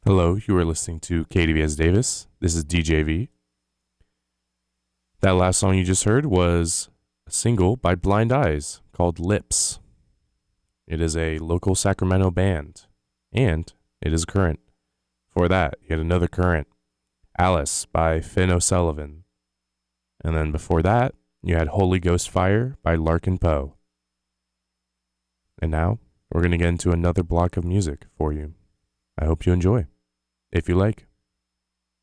Hello, you are listening to KDVS Davis. This is DJV. That last song you just heard was a single by Blind Eyes called Lips. It is a local Sacramento band, and it is current. For that, yet another current, Alice by Finn O'Sullivan. And then before that, you had Holy Ghost Fire by Larkin Poe. And now, we're going to get into another block of music for you. I hope you enjoy, if you like.